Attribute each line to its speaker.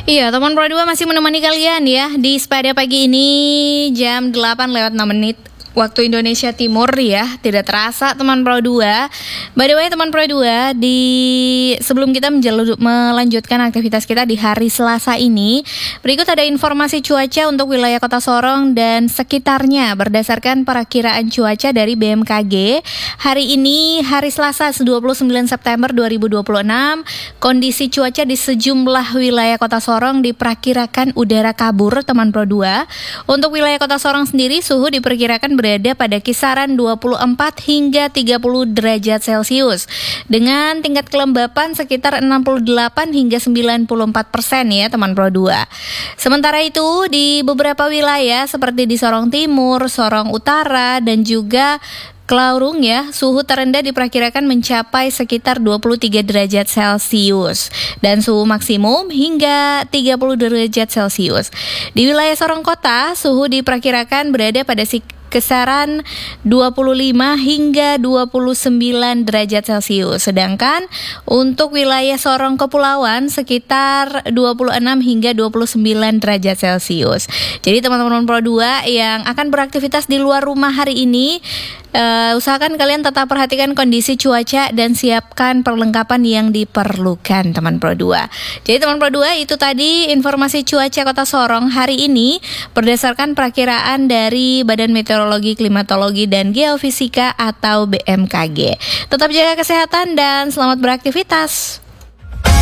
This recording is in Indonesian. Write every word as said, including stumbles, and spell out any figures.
Speaker 1: Iya, teman Pro dua masih menemani kalian ya di Sepeda Pagi ini jam delapan lewat enam menit waktu Indonesia Timur ya. Tidak terasa teman Pro dua. By the way teman Pro dua, di sebelum kita menjelu, melanjutkan aktivitas kita di hari Selasa ini, berikut ada informasi cuaca untuk wilayah Kota Sorong dan sekitarnya berdasarkan perakiraan cuaca dari B M K G. Hari ini hari Selasa dua puluh sembilan September dua ribu dua puluh enam, kondisi cuaca di sejumlah wilayah Kota Sorong diperkirakan udara kabur teman Pro dua. Untuk wilayah Kota Sorong sendiri suhu diperkirakan berada pada kisaran dua puluh empat hingga tiga puluh derajat Celcius dengan tingkat kelembapan sekitar enam puluh delapan hingga sembilan puluh empat persen ya teman Pro dua. Sementara itu di beberapa wilayah seperti di Sorong Timur, Sorong Utara dan juga Klaurung ya, suhu terendah diperkirakan mencapai sekitar dua puluh tiga derajat Celcius dan suhu maksimum hingga tiga puluh derajat Celcius. Di wilayah Sorong Kota, suhu diperkirakan berada pada si kisaran dua puluh lima hingga dua puluh sembilan derajat Celcius. Sedangkan untuk wilayah Sorong Kepulauan sekitar dua puluh enam hingga dua puluh sembilan derajat Celcius. Jadi teman-teman Pro dua yang akan beraktivitas di luar rumah hari ini, Uh, usahakan kalian tetap perhatikan kondisi cuaca dan siapkan perlengkapan yang diperlukan teman Pro dua. Jadi teman Pro dua, itu tadi informasi cuaca Kota Sorong hari ini berdasarkan perakiraan dari Badan Meteorologi, Klimatologi dan Geofisika atau B M K G. Tetap jaga kesehatan dan selamat beraktivitas.